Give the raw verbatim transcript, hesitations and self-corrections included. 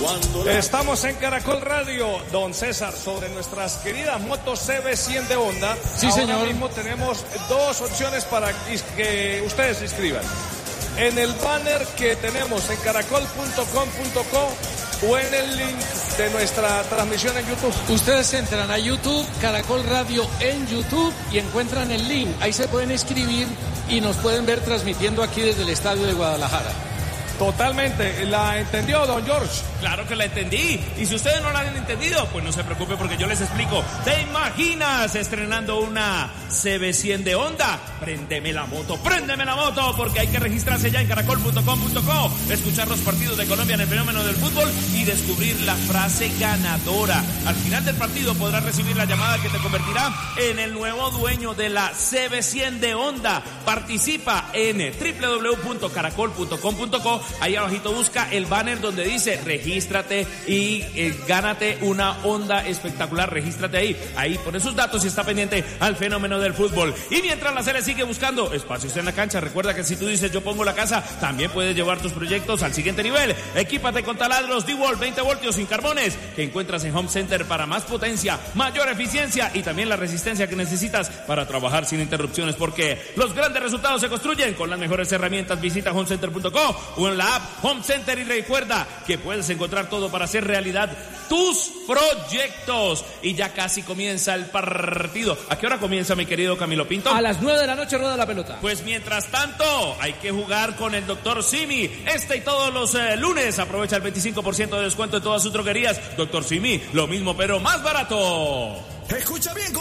Estamos en Caracol Radio, don César, sobre nuestras queridas motos C B cien de Honda. Sí, Ahora señor. mismo tenemos dos opciones para que ustedes se inscriban. En el banner que tenemos en caracol punto com punto co o en el link de nuestra transmisión en YouTube. Ustedes entran a YouTube, Caracol Radio en YouTube, y encuentran el link. Ahí se pueden inscribir y nos pueden ver transmitiendo aquí desde el estadio de Guadalajara. Totalmente. ¿La entendió, don George? Claro que la entendí. Y si ustedes no la han entendido, pues no se preocupe porque yo les explico. ¿Te imaginas estrenando una C B cien de Honda? Préndeme la moto, préndeme la moto, porque hay que registrarse ya en caracol punto com punto co, escuchar los partidos de Colombia en el fenómeno del fútbol y descubrir la frase ganadora. Al final del partido podrás recibir la llamada que te convertirá en el nuevo dueño de la C B cien de Honda. Participa en doble u doble u doble u punto caracol punto com punto co. Ahí abajito busca el banner donde dice regístrate y eh, gánate una Honda espectacular. Regístrate ahí, ahí pone sus datos y está pendiente al fenómeno del fútbol. Y mientras la serie sigue buscando espacios en la cancha, recuerda que si tú dices yo pongo la casa, también puedes llevar tus proyectos al siguiente nivel. Equípate con taladros D-Wall veinte voltios sin carbones que encuentras en Home Center para más potencia, mayor eficiencia y también la resistencia que necesitas para trabajar sin interrupciones, porque los grandes resultados se construyen con las mejores herramientas. Visita home center punto co o en la app Home Center y recuerda que puedes encontrar todo para hacer realidad tus proyectos. Y ya casi comienza el partido. ¿A qué hora comienza, mi querido Camilo Pinto? A las nueve de la noche rueda la pelota. Pues mientras tanto, hay que jugar con el doctor Simi. Este y todos los eh, lunes aprovecha el veinticinco por ciento de descuento en todas sus droguerías. doctor Simi, lo mismo pero más barato. Escucha bien.